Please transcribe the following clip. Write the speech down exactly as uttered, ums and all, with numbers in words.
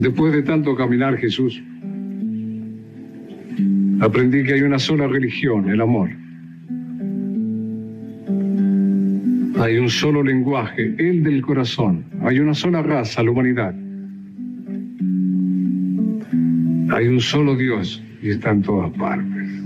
Después de tanto caminar, Jesús, aprendí que hay una sola religión, el amor. Hay un solo lenguaje, el del corazón. Hay una sola raza, la humanidad. Hay un solo Dios y está en todas partes.